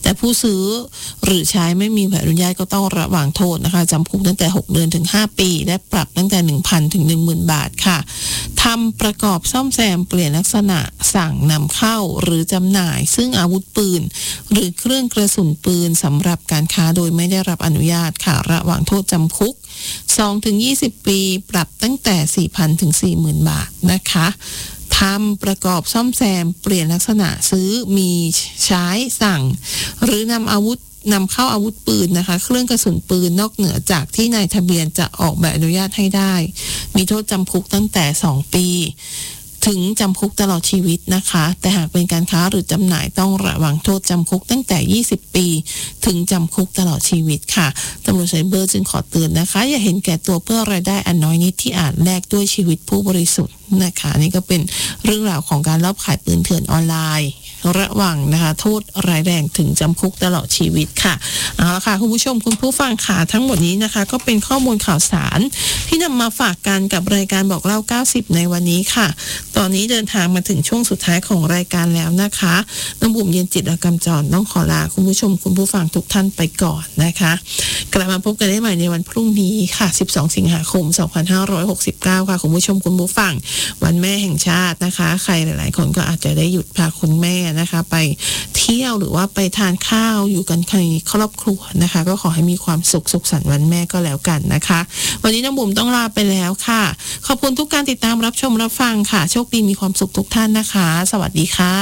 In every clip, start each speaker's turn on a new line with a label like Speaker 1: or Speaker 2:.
Speaker 1: แต่ผู้ซื้อหรือใช้ไม่มีใบอนุญาตก็ต้องระวังโทษนะคะจำคุกตั้งแต่6เดือนถึง5ปีและปรับตั้งแต่ 1,000 ถึง 10,000 บาทค่ะทำประกอบซ่อมแซมเปลี่ยนลักษณะสั่งนำเข้าหรือจำหน่ายซึ่งอาวุธปืนหรือเครื่องกระสุนปืนสำหรับการค้าโดยไม่ได้รับอนุญาตค่ะระหว่างโทษจำคุก2-20 ปีปรับตั้งแต่ 4,000 ถึง 40,000 บาทนะคะทำประกอบซ่อมแซมเปลี่ยนลักษณะซื้อมีใช้สั่งหรือนำเข้าอาวุธปืนนะคะเครื่องกระสุนปืนนอกเหนือจากที่นายทะเบียนจะออกใบอนุญาตให้ได้มีโทษจำคุกตั้งแต่2 ปีถึงจำคุกตลอดชีวิตนะคะแต่หากเป็นการค้าหรือจำหน่ายต้องระวังโทษจำคุกตั้งแต่20 ปีถึงจำคุกตลอดชีวิตค่ะตำรวจไซเบอร์จึงขอเตือนนะคะอย่าเห็นแก่ตัวเพื่อรายได้อันน้อยนิดที่อาจแลกด้วยชีวิตผู้บริสุทธิ์นะคะนี่ก็เป็นเรื่องราวของการลอบขายปืนเถื่อนออนไลน์ระหว่างนะคะโทษร้ายแรงถึงจำคุกตลอดชีวิตค่ะเอาละค่ะคุณผู้ชมคุณผู้ฟังค่ะทั้งหมดนี้นะคะก็เป็นข้อมูลข่าวสารที่นำมาฝากกันกับรายการบอกเล่า90ในวันนี้ค่ะตอนนี้เดินทางมาถึงช่วงสุดท้ายของรายการแล้วนะคะน้องบุ๋มเย็นจิตและกำจรต้องขอลาคุณผู้ชมคุณผู้ฟังทุกท่านไปก่อนนะคะกลับมาพบกันได้ใหม่ในวันพรุ่งนี้ค่ะ12 สิงหาคม 2569ค่ะคุณผู้ชมคุณผู้ฟังวันแม่แห่งชาตินะคะใครหลายๆคนก็อาจจะได้หยุดพาคุณแม่นะคะไปเที่ยวหรือว่าไปทานข้าวอยู่กันในครอบครัวนะคะก็ขอให้มีความสุขสันต์วันแม่ก็แล้วกันนะคะวันนี้น้องบุ๋มต้องลาไปแล้วค่ะขอบคุณทุกการติดตามรับชมรับฟังค่ะโชคดีมีความสุขทุกท่านนะคะสวัสดีค่ะ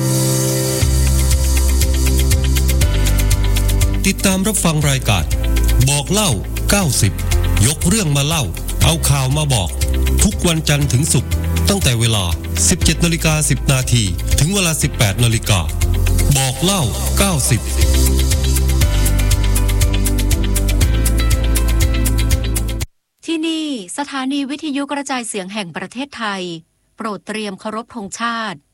Speaker 2: ติดตามรับฟังรายการบอกเล่า90ยกเรื่องมาเล่าเอาข่าวมาบอกทุกวันจันทร์ถึงศุกร์ตั้งแต่เวลา 17:10 นาทีถึงเวลา 18 นาฬิกาบอกเล่า90
Speaker 3: ที่นี่สถานีวิทยุกระจายเสียงแห่งประเทศไทยโปรดเตรียมเคารพธงชาติ